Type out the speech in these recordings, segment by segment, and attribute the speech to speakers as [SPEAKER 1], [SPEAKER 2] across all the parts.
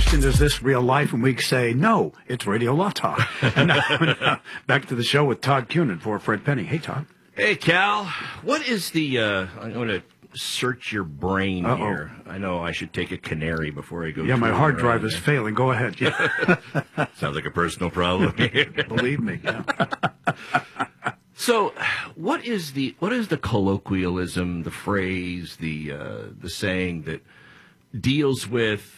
[SPEAKER 1] question, is this real life? And we say, no, it's Radio Love Talk. And now, back to the show with Todd Cunin for Fred Penny. Hey, Todd.
[SPEAKER 2] Hey, Cal. What is the, I'm going to search your brain here. I know I should take a canary before I go.
[SPEAKER 1] Yeah, my hard drive is failing. Go ahead. Yeah.
[SPEAKER 2] Sounds like a personal problem.
[SPEAKER 1] Believe me. Yeah.
[SPEAKER 2] So, what is the colloquialism, the phrase, the saying that deals with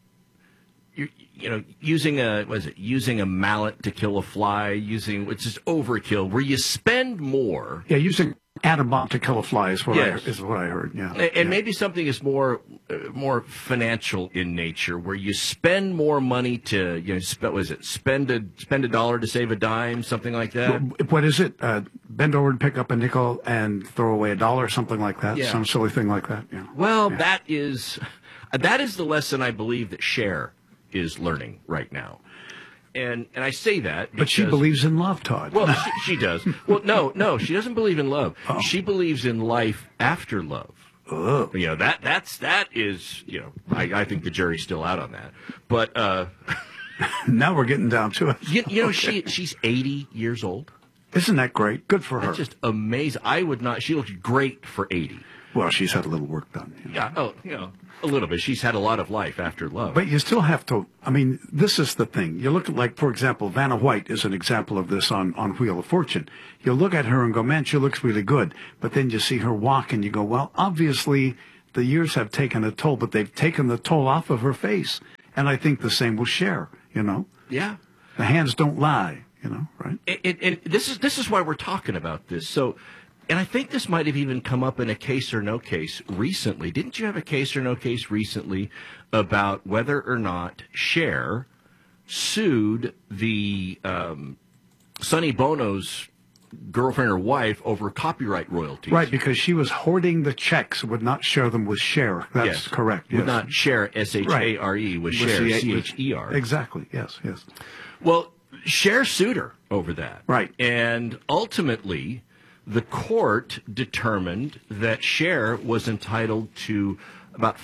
[SPEAKER 2] using a mallet to kill a fly, which is overkill, where you spend more.
[SPEAKER 1] Yeah, using atom bomb to kill a fly is what I heard. Yeah,
[SPEAKER 2] and maybe something is more financial in nature, where you spend more money to spend a dollar to save a dime, something like that.
[SPEAKER 1] What is it? Bend over and pick up a nickel and throw away a dollar, something like that.
[SPEAKER 2] Yeah.
[SPEAKER 1] Some silly thing like that. Yeah.
[SPEAKER 2] Well, that is the lesson I believe that Cher is learning right now. And I say that because,
[SPEAKER 1] but she believes in love, Todd.
[SPEAKER 2] Well, she does. Well, no, she doesn't believe in love. Oh. She believes in life after love.
[SPEAKER 1] Oh.
[SPEAKER 2] That is, I think the jury's still out on that. But
[SPEAKER 1] now we're getting down to it.
[SPEAKER 2] She's 80 years old.
[SPEAKER 1] Isn't that great? Good for her.
[SPEAKER 2] That's just amazing. She looks great for 80.
[SPEAKER 1] Well, she's had a little work done.
[SPEAKER 2] Yeah, a little bit. She's had a lot of life after love.
[SPEAKER 1] But you still have to, this is the thing. You look at, for example, Vanna White is an example of this on Wheel of Fortune. You look at her and go, man, she looks really good. But then you see her walk and you go, well, obviously the years have taken a toll, but they've taken the toll off of her face. And I think the same will Cher,
[SPEAKER 2] Yeah.
[SPEAKER 1] The hands don't lie, right?
[SPEAKER 2] And this is why we're talking about this. So, and I think this might have even come up in a case or no case recently. Didn't you have a case or no case recently about whether or not Cher sued the Sonny Bono's girlfriend or wife over copyright royalties?
[SPEAKER 1] Right, because she was hoarding the checks, would not share them with Cher. That's correct. Yes.
[SPEAKER 2] Would not share, S-H-A-R-E, with Cher, C-H-E-R.
[SPEAKER 1] Exactly, yes.
[SPEAKER 2] Well, Cher sued her over that.
[SPEAKER 1] Right.
[SPEAKER 2] And ultimately, the court determined that Cher was entitled to about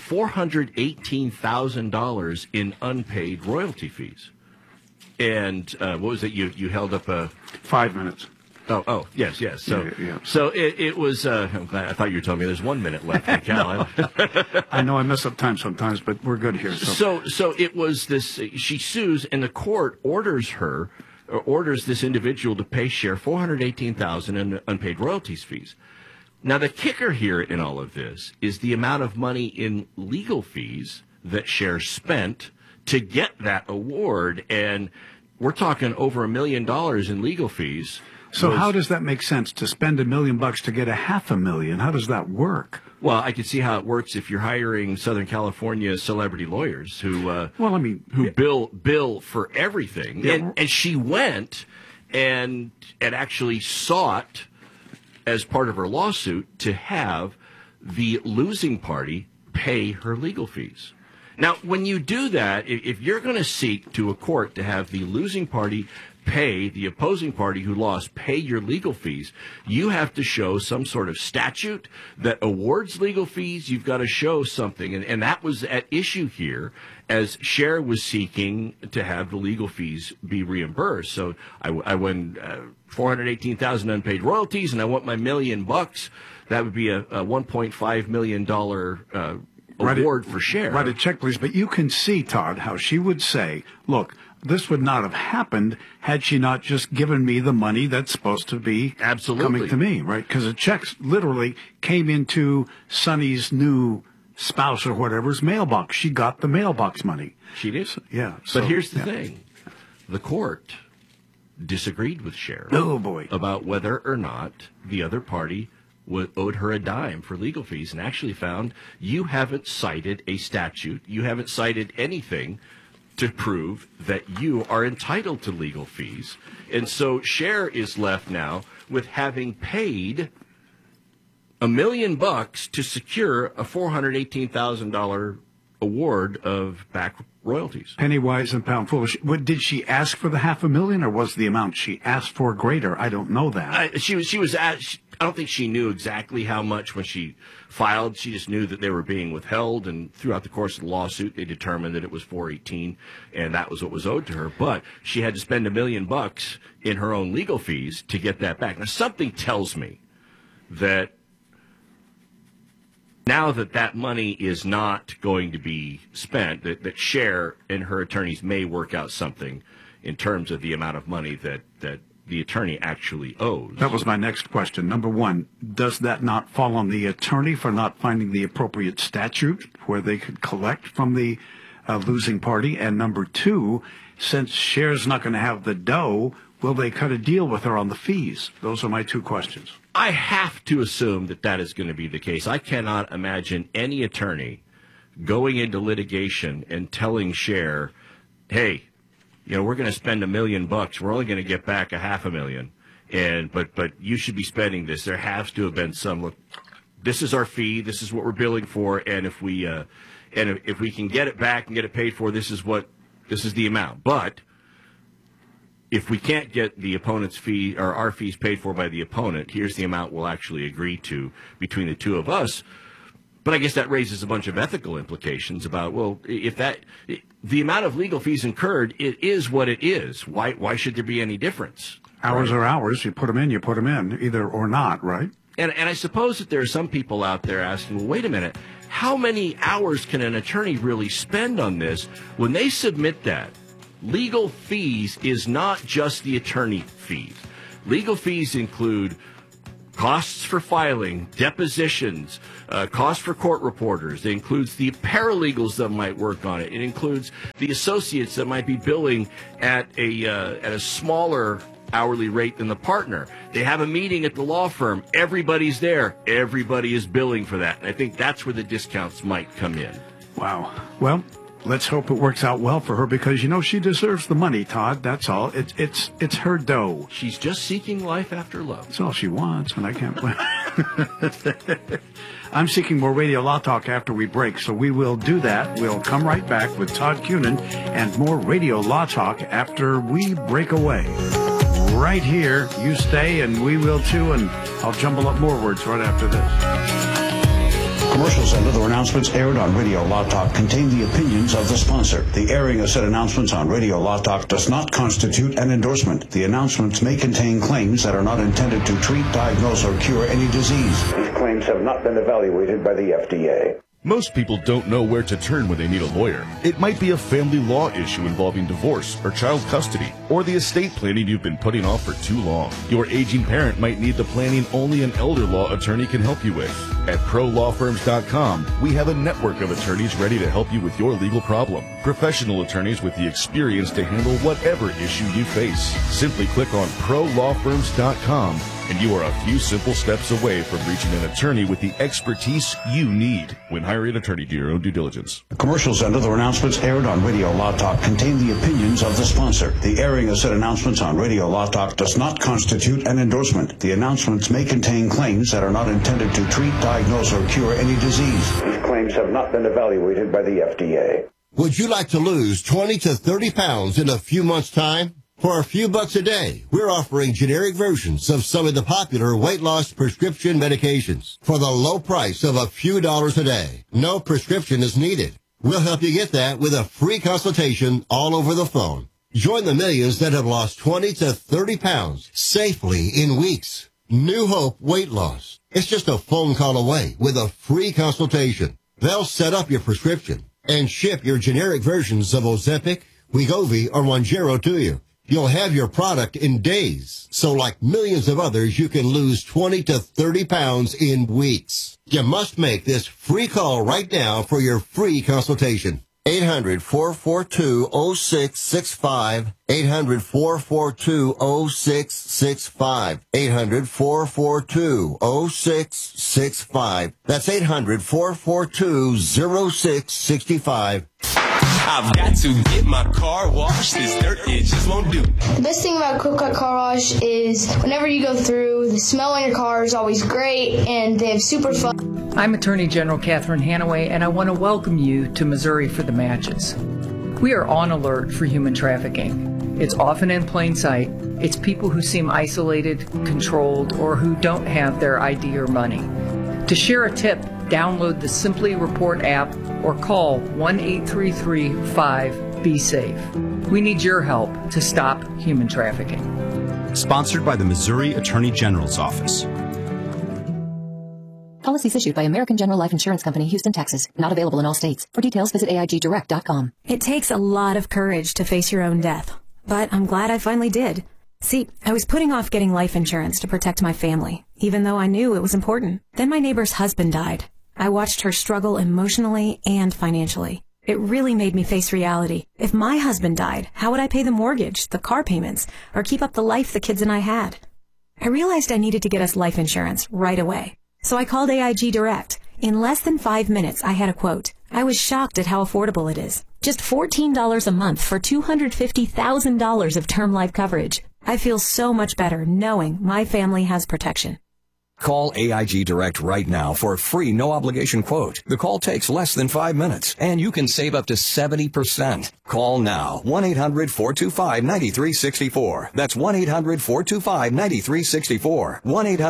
[SPEAKER 2] $418,000 in unpaid royalty fees. And what was it? You held up a
[SPEAKER 1] 5 minutes.
[SPEAKER 2] Oh, yes. So,
[SPEAKER 1] yeah.
[SPEAKER 2] So it was. I thought you were telling me there's 1 minute left. Cal.
[SPEAKER 1] I know I mess up time sometimes, but we're good here.
[SPEAKER 2] So it was this. She sues, and the court orders this individual to pay Cher $418,000 in unpaid royalties fees. Now, the kicker here in all of this is the amount of money in legal fees that Cher spent to get that award, and we're talking over $1 million in legal fees.
[SPEAKER 1] So how does that make sense, to spend $1 million to get $500,000? How does that work?
[SPEAKER 2] Well, I can see how it works if you're hiring Southern California celebrity lawyers who bill for everything.
[SPEAKER 1] Yeah.
[SPEAKER 2] And she went and actually sought, as part of her lawsuit, to have the losing party pay her legal fees. Now, when you do that, if you're going to seek to a court to have the losing party pay the opposing party who lost, pay your legal fees, you have to show some sort of statute that awards legal fees. You've got to show something. And that was at issue here, as Cher was seeking to have the legal fees be reimbursed. So I won $418,000 unpaid royalties, and I want my $1 million. That would be a $1.5 million award for Cher.
[SPEAKER 1] Write a check, please. But you can see, Todd, how she would say, look, this would not have happened had she not just given me the money that's supposed to be coming to me, right? Because the checks literally came into Sonny's new spouse or whatever's mailbox. She got the mailbox money.
[SPEAKER 2] She did?
[SPEAKER 1] Yeah.
[SPEAKER 2] But here's the thing. The court disagreed with Cher.
[SPEAKER 1] Oh, boy.
[SPEAKER 2] About whether or not the other party owed her a dime for legal fees, and actually found you haven't cited a statute, you haven't cited anything to prove that you are entitled to legal fees. And so Cher is left now with having paid $1 million to secure a $418,000 award of back royalties.
[SPEAKER 1] Penny wise and pound foolish. Did she ask for the $500,000, or was the amount she asked for greater? I don't know that.
[SPEAKER 2] She was asked. don't think she knew exactly how much when she filed. She just knew that they were being withheld, and throughout the course of the lawsuit, they determined that it was $418, and that was what was owed to her. But she had to spend $1 million in her own legal fees to get that back. Now, something tells me that now that money is not going to be spent, that Cher and her attorneys may work out something in terms of the amount of money that the attorney actually owes.
[SPEAKER 1] That was my next question. Number one, does that not fall on the attorney for not finding the appropriate statute where they could collect from the losing party? And number two, since Cher's not going to have the dough, will they cut a deal with her on the fees? Those are my two questions.
[SPEAKER 2] I have to assume that is going to be the case. I cannot imagine any attorney going into litigation and telling Cher, hey, we're going to spend $1 million. We're only going to get back $500,000. But you should be spending this. There has to have been some, look, this is our fee. This is what we're billing for. And if we can get it back and get it paid for, this is the amount. But if we can't get the opponent's fee or our fees paid for by the opponent, here's the amount we'll actually agree to between the two of us. But I guess that raises a bunch of ethical implications about, well, if the amount of legal fees incurred, it is what it is. Why should there be any difference?
[SPEAKER 1] Hours are hours. You put them in, either or not, right?
[SPEAKER 2] And I suppose that there are some people out there asking, well, wait a minute, how many hours can an attorney really spend on this? When they submit that, legal fees is not just the attorney fees. Legal fees include costs for filing, depositions, costs for court reporters. It includes the paralegals that might work on it. It includes the associates that might be billing at a smaller hourly rate than the partner. They have a meeting at the law firm. Everybody's there. Everybody is billing for that. And I think that's where the discounts might come in.
[SPEAKER 1] Wow. Well, let's hope it works out well for her because, she deserves the money, Todd. That's all. It's her dough.
[SPEAKER 2] She's just seeking life after love.
[SPEAKER 1] That's all she wants, and I can't blame. I'm seeking more Radio Law Talk after we break, so we will do that. We'll come right back with Todd Cunin and more Radio Law Talk after we break away. Right here, you stay, and we will too, and I'll jumble up more words right after this.
[SPEAKER 3] Commercials and other announcements aired on Radio Law Talk contain the opinions of the sponsor. The airing of said announcements on Radio Law Talk does not constitute an endorsement. The announcements may contain claims that are not intended to treat, diagnose, or cure any disease. These claims have not been evaluated by the FDA.
[SPEAKER 4] Most people don't know where to turn when they need a lawyer. It might be a family law issue involving divorce or child custody, or the estate planning you've been putting off for too long. Your aging parent might need the planning only an elder law attorney can help you with. At ProLawFirms.com, we have a network of attorneys ready to help you with your legal problem. Professional attorneys with the experience to handle whatever issue you face. Simply click on ProLawFirms.com and you are a few simple steps away from reaching an attorney with the expertise you need. When hiring an attorney, do your own due diligence.
[SPEAKER 3] Commercials and other announcements aired on Radio Law Talk contain the opinions of the sponsor. The airing of said announcements on Radio Law Talk does not constitute an endorsement. The announcements may contain claims that are not intended to treat, diagnose, or cure any disease. These claims have not been evaluated by the FDA.
[SPEAKER 5] Would you like to lose 20 to 30 pounds in a few months' time? For a few bucks a day, we're offering generic versions of some of the popular weight loss prescription medications for the low price of a few dollars a day. No prescription is needed. We'll help you get that with a free consultation all over the phone. Join the millions that have lost 20 to 30 pounds safely in weeks. New Hope Weight Loss. It's just a phone call away with a free consultation. They'll set up your prescription and ship your generic versions of Ozempic, Wegovy, or Mounjaro to you. You'll have your product in days. So like millions of others, you can lose 20 to 30 pounds in weeks. You must make this free call right now for your free consultation. 800-442-0665. 800-442-0665. 800-442-0665. That's 800-442-0665.
[SPEAKER 6] I've got to get my car washed. This dirt, it just won't do.
[SPEAKER 7] The best thing about Quick Cut Car Wash is whenever you go through, the smell in your car is always great, and they have super fun.
[SPEAKER 8] I'm Attorney General Catherine Hanaway, and I want to welcome you to Missouri for the Matches. We are on alert for human trafficking. It's often in plain sight. It's people who seem isolated, controlled, or who don't have their ID or money. To share a tip, download the Simply Report app or call 1-833-5-BE-SAFE. We need your help to stop human trafficking.
[SPEAKER 9] Sponsored by the Missouri Attorney General's Office.
[SPEAKER 10] Policies issued by American General Life Insurance Company, Houston, Texas. Not available in all states. For details, visit AIGdirect.com.
[SPEAKER 11] It takes a lot of courage to face your own death, but I'm glad I finally did. See, I was putting off getting life insurance to protect my family, even though I knew it was important. Then my neighbor's husband died. I watched her struggle emotionally and financially. It really made me face reality. If my husband died, how would I pay the mortgage, the car payments, or keep up the life the kids and I had? I realized I needed to get us life insurance right away. So I called AIG Direct. In less than 5 minutes, I had a quote. I was shocked at how affordable it is. Just $14 a month for $250,000 of term life coverage. I feel so much better knowing my family has protection.
[SPEAKER 12] Call AIG Direct right now for a free no-obligation quote. The call takes less than 5 minutes, and you can save up to 70%. Call now. 1-800-425-9364. That's 1-800-425-9364.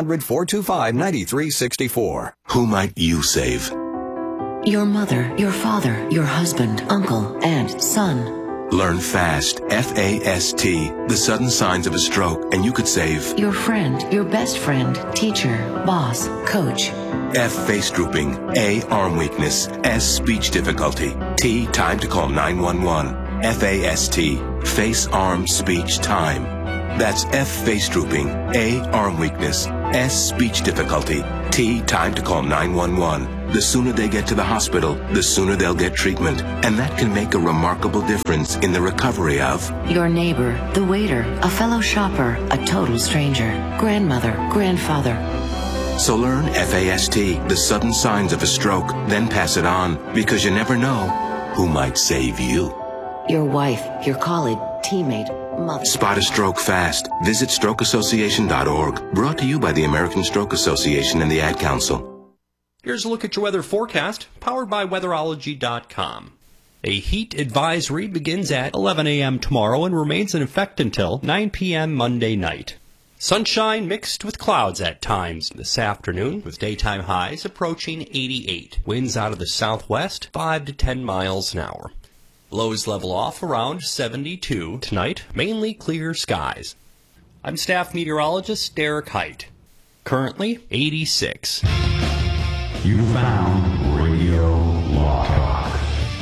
[SPEAKER 12] 1-800-425-9364.
[SPEAKER 6] Who might you save?
[SPEAKER 10] Your mother, your father, your husband, uncle, and son.
[SPEAKER 6] Learn FAST, F-A-S-T, the sudden signs of a stroke, and you could save
[SPEAKER 10] your friend, your best friend, teacher, boss, coach.
[SPEAKER 6] F, face drooping. A, arm weakness. S, speech difficulty. T, time to call 911. F-A-S-T, face, arm, speech, time. That's F, face drooping. A, arm weakness. S, speech difficulty. T, time to call 911. The sooner they get to the hospital, the sooner they'll get treatment. And that can make a remarkable difference in the recovery of
[SPEAKER 10] your neighbor, the waiter, a fellow shopper, a total stranger, grandmother, grandfather.
[SPEAKER 6] So learn FAST, the sudden signs of a stroke, then pass it on, because you never know who might save you.
[SPEAKER 10] Your wife, your colleague, teammate, mother.
[SPEAKER 6] Spot a stroke fast. Visit strokeassociation.org. Brought to you by the American Stroke Association and the Ad Council.
[SPEAKER 13] Here's a look at your weather forecast, powered by weatherology.com. A heat advisory begins at 11 a.m. tomorrow and remains in effect until 9 p.m. Monday night. Sunshine mixed with clouds at times this afternoon, with daytime highs approaching 88. Winds out of the southwest, 5 to 10 miles an hour. Lows level off around 72. Tonight, mainly clear skies. I'm staff meteorologist Derek Height. Currently, 86.
[SPEAKER 3] You found Radio Law Talk.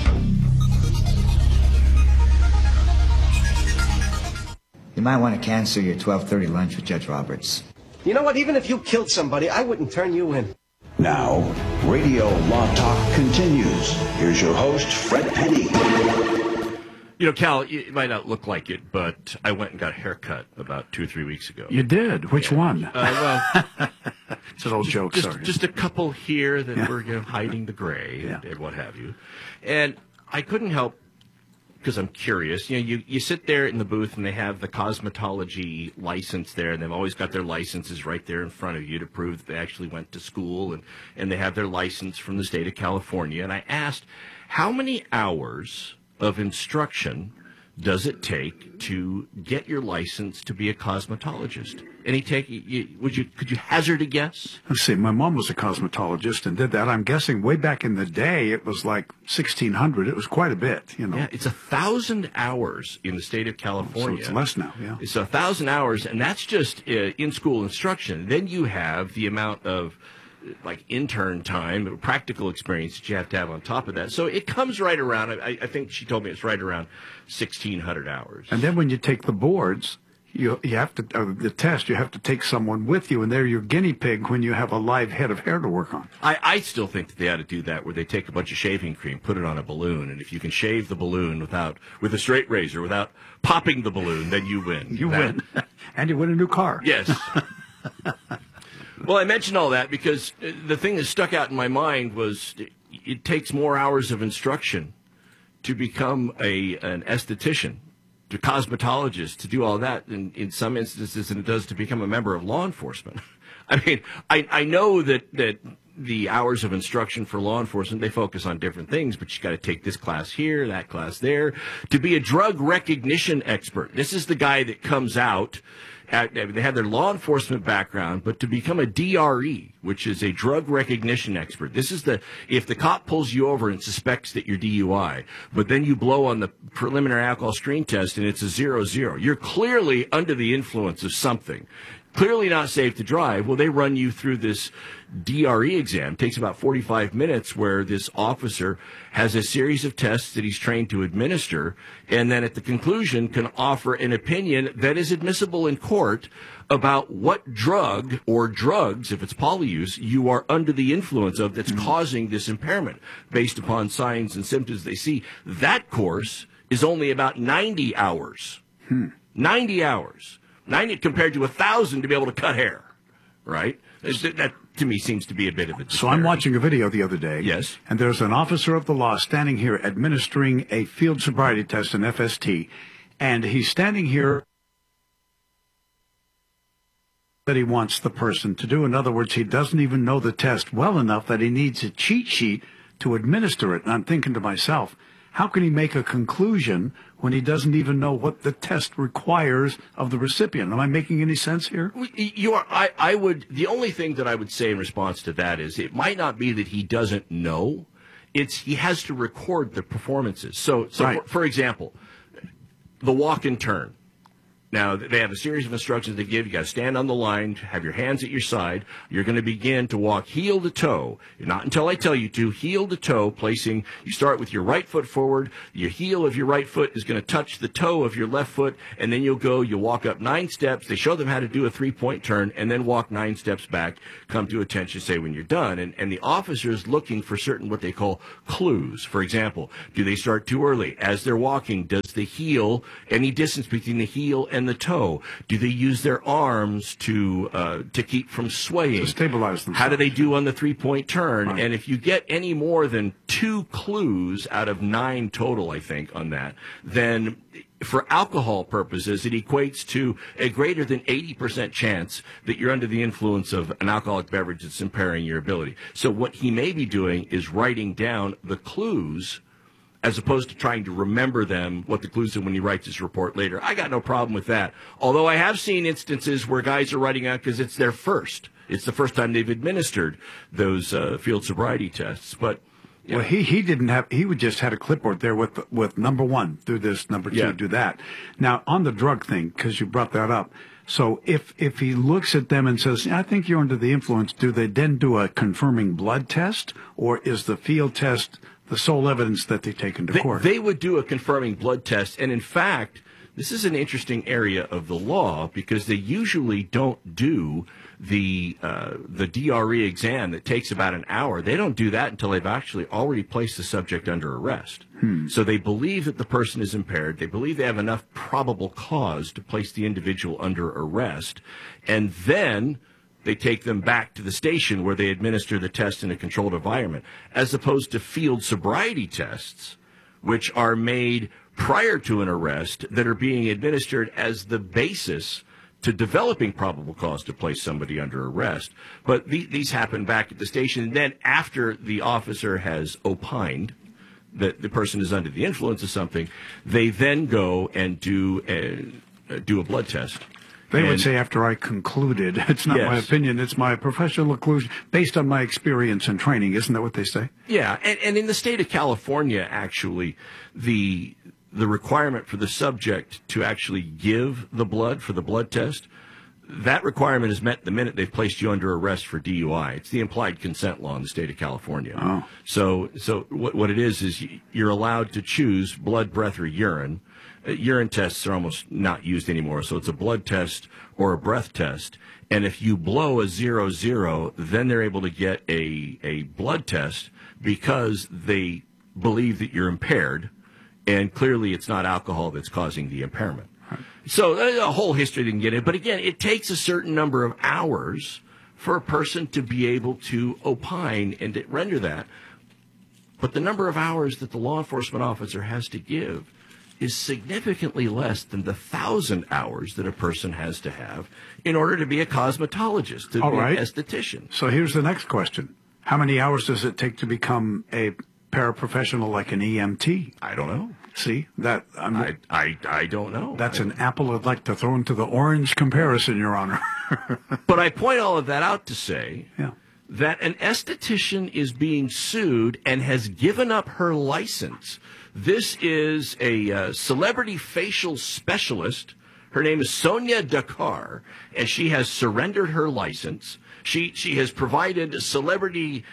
[SPEAKER 14] You might want to cancel your 12:30 lunch with Judge Roberts.
[SPEAKER 15] You know what? Even if you killed somebody, I wouldn't turn you in.
[SPEAKER 3] Now, Radio Law Talk continues. Here's your host, Fred Penny.
[SPEAKER 2] You know, Cal, it might not look like it, but I went and got a haircut about 2 or 3 weeks ago.
[SPEAKER 1] You did? Which one?
[SPEAKER 2] Well,
[SPEAKER 1] it's an old joke, sorry.
[SPEAKER 2] Just a couple here that were hiding the gray and what have you. And I couldn't help, because I'm curious, you sit there in the booth and they have the cosmetology license there, and they've always got their licenses right there in front of you to prove that they actually went to school, and they have their license from the state of California. And I asked, how many hours of instruction does it take to get your license to be a cosmetologist? Could you hazard a guess?
[SPEAKER 1] Let's see. My mom was a cosmetologist and did that. I'm guessing way back in the day, it was like 1,600. It was quite a bit,
[SPEAKER 2] Yeah, it's 1,000 hours in the state of California.
[SPEAKER 1] So it's less now, yeah.
[SPEAKER 2] It's 1,000 hours, and that's just in-school instruction. Then you have the amount of intern time, practical experience that you have to have on top of that. So it comes right around, I think she told me it's right around 1,600 hours.
[SPEAKER 1] And then when you take the boards, you have to, the test, you have to take someone with you, and they're your guinea pig when you have a live head of hair to work on.
[SPEAKER 2] I still think that they ought to do that, where they take a bunch of shaving cream, put it on a balloon, and if you can shave the balloon with a straight razor without popping the balloon, then you win.
[SPEAKER 1] You win. And you win a new car.
[SPEAKER 2] Yes. Well, I mentioned all that because the thing that stuck out in my mind was it takes more hours of instruction to become an esthetician, to cosmetologist, to do all that in some instances than it does to become a member of law enforcement. I mean, I know that the hours of instruction for law enforcement, they focus on different things, but you got to take this class here, that class there. To be a drug recognition expert, this is the guy that comes out. They have their law enforcement background, but to become a DRE, which is a drug recognition expert, this is if the cop pulls you over and suspects that you're DUI, but then you blow on the preliminary alcohol screen test and it's a 0-0, you're clearly under the influence of something. Clearly not safe to drive. Well, they run you through this DRE exam. It takes about 45 minutes where this officer has a series of tests that he's trained to administer, and then at the conclusion can offer an opinion that is admissible in court about what drug or drugs, if it's polyuse, you are under the influence of that's causing this impairment based upon signs and symptoms they see. That course is only about 90 hours. 90 hours. 90 compared to 1,000 to be able to cut hair, right? That, to me, seems to be a bit of a disparity.
[SPEAKER 1] So I'm watching a video the other day.
[SPEAKER 2] Yes.
[SPEAKER 1] And there's an officer of the law standing here administering a field sobriety test, an FST, and he's standing here that he wants the person to do. In other words, he doesn't even know the test well enough that he needs a cheat sheet to administer it. And I'm thinking to myself, how can he make a conclusion when he doesn't even know what the test requires of the recipient? Am I making any sense here?
[SPEAKER 2] You are. I would. The only thing that I would say in response to that is it might not be that he doesn't know. It's he has to record the performances. So right. for example, the walk and turn. Now, they have a series of instructions they give. You got to stand on the line, have your hands at your side. You're going to begin to walk heel to toe. Not until I tell you to, heel to toe, placing, you start with your right foot forward. Your heel of your right foot is going to touch the toe of your left foot, and then you'll walk up 9 steps. They show them how to do a 3-point turn, and then walk 9 steps back, come to attention, say when you're done. And the officer is looking for certain what they call clues. For example, do they start too early? As they're walking, does the heel, any distance between the heel and the toe, do they use their arms to keep from swaying?
[SPEAKER 1] To stabilize themselves.
[SPEAKER 2] How do they do on the 3-point turn?
[SPEAKER 1] Right.
[SPEAKER 2] And if you get any more than 2 clues out of 9 total, I think, on that, then for alcohol purposes, it equates to a greater than 80% chance that you're under the influence of an alcoholic beverage that's impairing your ability. So what he may be doing is writing down the clues as opposed to trying to remember them, what the clues are when he writes his report later. I got no problem with that. Although I have seen instances where guys are writing out because it's their first. It's the first time they've administered those field sobriety tests. But
[SPEAKER 1] well, he didn't have. He would just had a clipboard there with number 1, do this, number 2, do that. Now on the drug thing, because you brought that up. So if he looks at them and says, I think you're under the influence, do they then do a confirming blood test, or is the field test the sole evidence that they take into court?
[SPEAKER 2] They would do a confirming blood test, and in fact, this is an interesting area of the law because they usually don't do the DRE exam that takes about an hour. They don't do that until they've actually already placed the subject under arrest. So they believe that the person is impaired. They believe they have enough probable cause to place the individual under arrest, and then they take them back to the station where they administer the test in a controlled environment, as opposed to field sobriety tests, which are made prior to an arrest that are being administered as the basis to developing probable cause to place somebody under arrest. But these happen back at the station. And then after the officer has opined that the person is under the influence of something, they then go and do a blood test.
[SPEAKER 1] They would say after I concluded. It's not my opinion. It's my professional conclusion based on my experience and training. Isn't that what they say?
[SPEAKER 2] Yeah. And in the state of California, actually, the requirement for the subject to actually give the blood for the blood test, that requirement is met the minute they've placed you under arrest for DUI. It's the implied consent law in the state of California.
[SPEAKER 1] Oh.
[SPEAKER 2] So what it is you're allowed to choose blood, breath, or urine. Urine tests are almost not used anymore, so it's a blood test or a breath test. And if you blow a 0-0, then they're able to get a blood test because they believe that you're impaired, and clearly it's not alcohol that's causing the impairment. Right. So a whole history didn't get it. But again, it takes a certain number of hours for a person to be able to opine and to render that. But the number of hours that the law enforcement officer has to give is significantly less than the 1,000 hours that a person has to have in order to be a cosmetologist, to be an esthetician.
[SPEAKER 1] So here's the next question. How many hours does it take to become a paraprofessional like an EMT?
[SPEAKER 2] I don't know.
[SPEAKER 1] See, that
[SPEAKER 2] I don't know.
[SPEAKER 1] That's an apple I'd like to throw into the orange comparison, Your Honor.
[SPEAKER 2] But I point all of that out to say that an esthetician is being sued and has given up her license. This is a celebrity facial specialist. Her name is Sonia Dakar, and she has surrendered her license. She has provided celebrity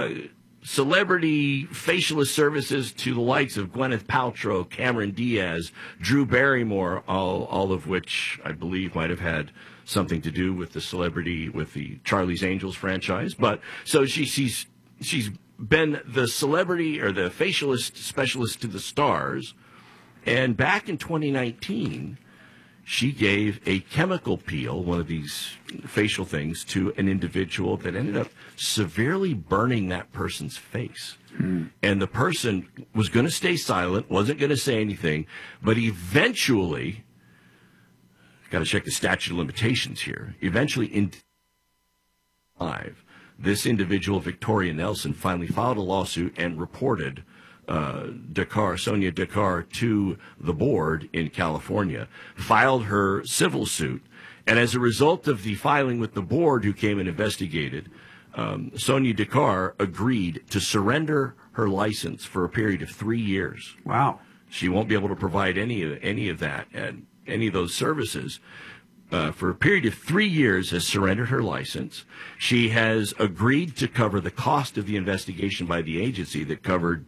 [SPEAKER 2] facialist services to the likes of Gwyneth Paltrow, Cameron Diaz, Drew Barrymore, all of which I believe might have had something to do with the Charlie's Angels franchise. But so she's been the celebrity or the facialist specialist to the stars. And back in 2019, she gave a chemical peel, one of these facial things, to an individual that ended up severely burning that person's face. And the person was going to stay silent, wasn't going to say anything, but eventually, got to check the statute of limitations here, eventually in this individual, Victoria Nelson, finally filed a lawsuit and reported Sonia Dakar, to the board in California, filed her civil suit, and as a result of the filing with the board, who came and investigated, Sonia Dakar agreed to surrender her license for a period of 3 years.
[SPEAKER 1] Wow.
[SPEAKER 2] She won't be able to provide any of that and any of those services. For a period of 3 years, has surrendered her license. She has agreed to cover the cost of the investigation by the agency that covered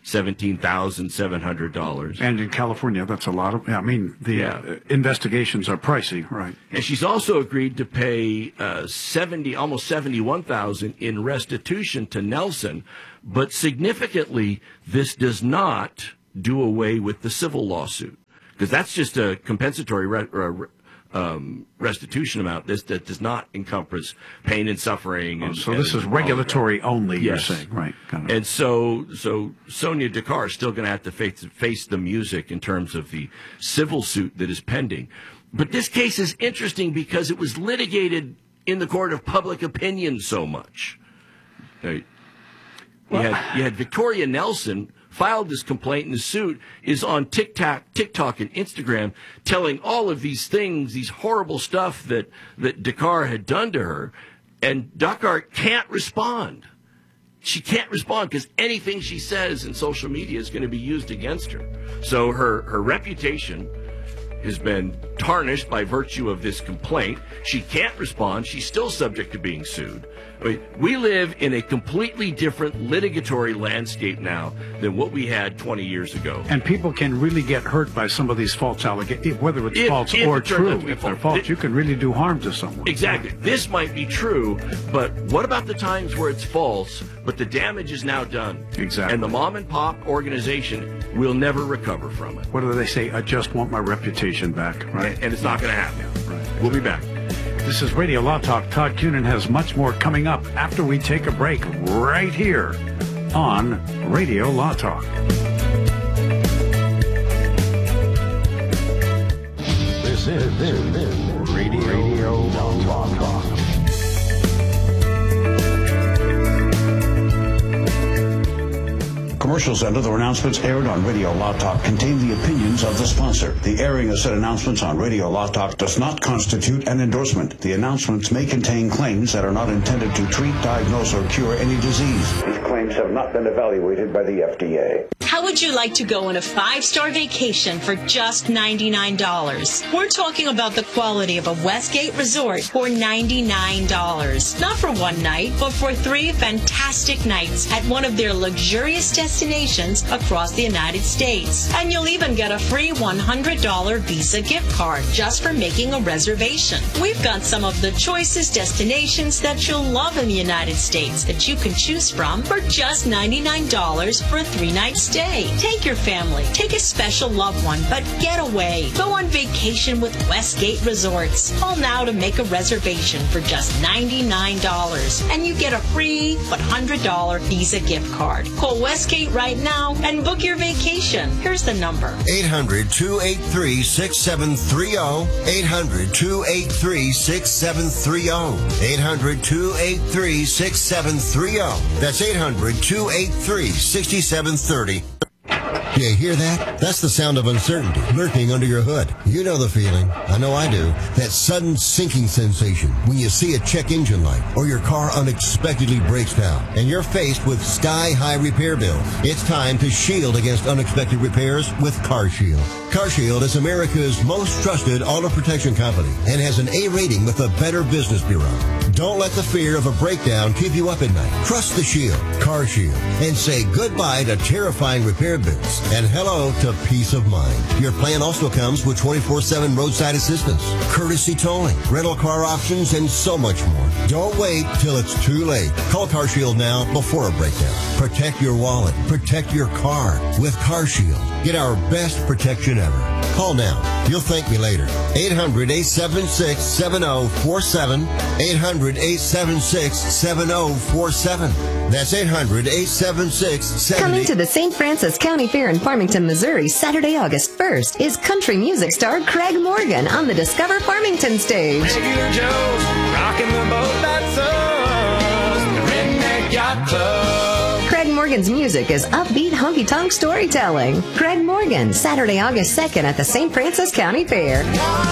[SPEAKER 2] $17,700.
[SPEAKER 1] And in California, that's a lot of, investigations are pricey, right?
[SPEAKER 2] And she's also agreed to pay almost $71,000 in restitution to Nelson. But significantly, this does not do away with the civil lawsuit, because that's just a compensatory restitution amount. That does not encompass pain and suffering.
[SPEAKER 1] So this is regulatory only,
[SPEAKER 2] yes.
[SPEAKER 1] You're saying, right?
[SPEAKER 2] And so Sonia Dakar is still going to have to face the music in terms of the civil suit that is pending. But this case is interesting because it was litigated in the court of public opinion so much. You had Victoria Nelson filed this complaint, and the suit is on TikTok and Instagram, telling all of these things, these horrible stuff that Dakar had done to her, and Dakar can't respond. She can't respond because anything she says in social media is going to be used against her. So her reputation has been tarnished by virtue of this complaint. She can't respond. She's still subject to being sued. I mean, we live in a completely different litigatory landscape now than what we had 20 years ago.
[SPEAKER 1] And people can really get hurt by some of these false allegations, whether it's false or true. If they're false, you can really do harm to someone.
[SPEAKER 2] Exactly. This might be true, but what about the times where it's false, but the damage is now done?
[SPEAKER 1] Exactly.
[SPEAKER 2] And the mom and pop organization will never recover from it.
[SPEAKER 1] What do they say? I just want my reputation back, right?
[SPEAKER 2] And it's not going to happen.
[SPEAKER 1] Yeah, right.
[SPEAKER 2] We'll be back.
[SPEAKER 1] This is Radio Law Talk. Todd Cunin has much more coming up after we take a break right here on Radio Law Talk.
[SPEAKER 3] This is Radio Law Talk. Commercials and other announcements aired on Radio Law Talk contain the opinions of the sponsor. The airing of said announcements on Radio Law Talk does not constitute an endorsement. The announcements may contain claims that are not intended to treat, diagnose, or cure any disease. These claims have not been evaluated by the FDA.
[SPEAKER 16] How would you like to go on a 5-star vacation for just $99? We're talking about the quality of a Westgate resort for $99. Not for one night, but for 3 fantastic nights at one of their luxurious destinations across the United States. And you'll even get a free $100 Visa gift card just for making a reservation. We've got some of the choicest destinations that you'll love in the United States that you can choose from for just $99 for a 3-night stay. Take your family, take a special loved one, but get away. Go on vacation with Westgate Resorts. Call now to make a reservation for just $99, and you get a free $100 Visa gift card. Call Westgate right now and book your vacation. Here's the number.
[SPEAKER 5] 800-283-6730. 800-283-6730. 800-283-6730. That's 800-283-6730. You hear that? That's the sound of uncertainty lurking under your hood. You know the feeling. I know I do. That sudden sinking sensation when you see a check engine light or your car unexpectedly breaks down and you're faced with sky-high repair bills. It's time to shield against unexpected repairs with CarShield. CarShield is America's most trusted auto protection company and has an A rating with the Better Business Bureau. Don't let the fear of a breakdown keep you up at night. Trust the Shield, CarShield, and say goodbye to terrifying repair bills and hello to peace of mind. Your plan also comes with 24/7 roadside assistance, courtesy towing, rental car options, and so much more. Don't wait till it's too late. Call CarShield now before a breakdown. Protect your wallet. Protect your car with CarShield. Get our best protection ever. Call now. You'll thank me later. 800-876-7047. 800-876-7047. That's 800-876-7047.
[SPEAKER 17] Coming to the St. Francis County Fair in Farmington, Missouri, Saturday, August 1st, is country music star Craig Morgan on the Discover Farmington stage.
[SPEAKER 18] Regular Joe's rocking the boat, that's us, the Redneck Yacht Club.
[SPEAKER 17] Craig Morgan's music is upbeat, honky-tonk storytelling. Craig Morgan, Saturday, August 2nd at the St. Francis County Fair.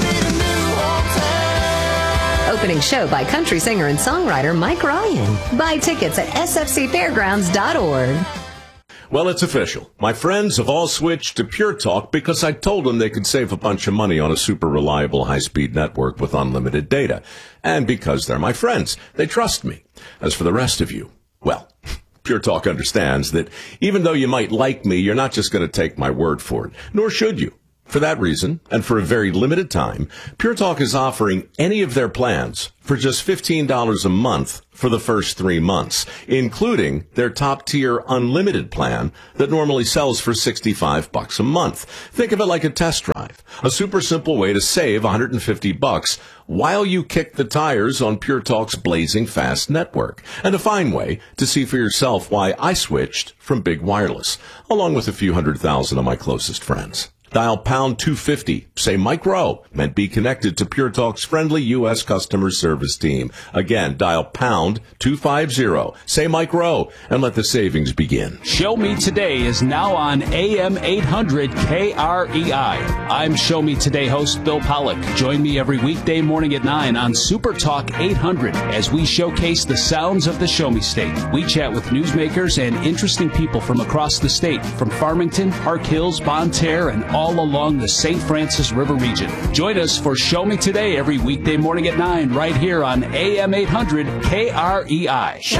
[SPEAKER 17] Opening show by country singer and songwriter Mike Ryan. Buy tickets at sfcfairgrounds.org.
[SPEAKER 2] Well, it's official. My friends have all switched to Pure Talk because I told them they could save a bunch of money on a super reliable high-speed network with unlimited data. And because they're my friends, they trust me. As for the rest of you, well, Pure Talk understands that even though you might like me, you're not just going to take my word for it, nor should you. For that reason, and for a very limited time, Pure Talk is offering any of their plans for just $15 a month for the first 3 months, including their top-tier unlimited plan that normally sells for $65 a month. Think of it like a test drive, a super simple way to save $150 while you kick the tires on Pure Talk's blazing fast network, and a fine way to see for yourself why I switched from Big Wireless, along with a few 100,000 of my closest friends. Dial pound 250, say Mike Rowe, and be connected to Pure Talk's friendly U.S. customer service team. Again, dial pound 250, say Mike Rowe, and let the savings begin.
[SPEAKER 19] Show Me Today is now on AM 800 KREI. I'm Show Me Today host Bill Pollock. Join me every weekday morning at 9 on Super Talk 800 as we showcase the sounds of the Show Me State. We chat with newsmakers and interesting people from across the state, from Farmington, Park Hills, Bonne Terre, and all along the St. Francis River region. Join us for Show Me Today every weekday morning at 9 right here on AM 800 KREI.